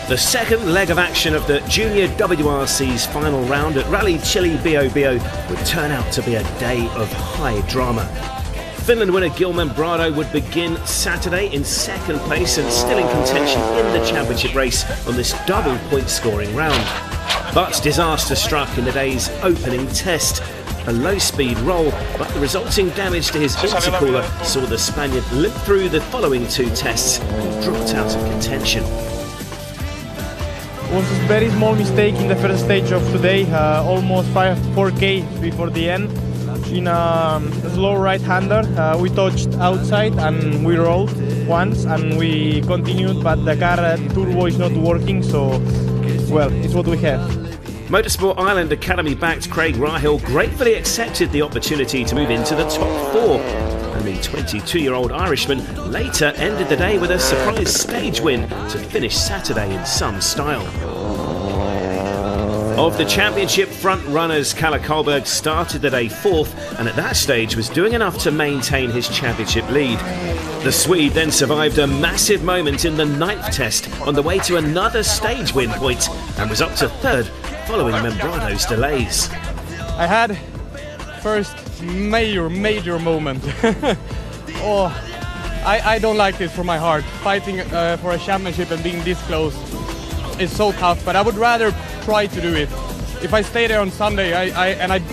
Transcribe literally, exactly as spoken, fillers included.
The second leg of action of the Junior W R C's final round at Rally Chile Biobio would turn out to be a day of high drama. Finland winner Gil Membrado would begin Saturday in second place and still in contention in the championship race on this double point scoring round. But disaster struck in the day's opening test. A low-speed roll, but the resulting damage to his intercooler saw the Spaniard limp through the following two tests and dropped out of contention. It was a very small mistake in the first stage of today, uh, almost five, four K before the end. In a, a slow right-hander, uh, we touched outside and we rolled once and we continued, but the car uh, turbo is not working, so, well, it's what we have. Motorsport Ireland Academy-backed Craig Rahill gratefully accepted the opportunity to move into the top four. And the twenty-two-year-old Irishman later ended the day with a surprise stage win to finish Saturday in some style. Of the championship front runners, Kalle Karlberg started the day fourth and at that stage was doing enough to maintain his championship lead. The Swede then survived a massive moment in the ninth test on the way to another stage win point and was up to third following Membrado's delays. I had first major, major moment. oh, I, I don't like this from my heart. Fighting uh, for a championship and being this close is so tough, but I would rather try to do it. If I stay there on Sunday I, I, and I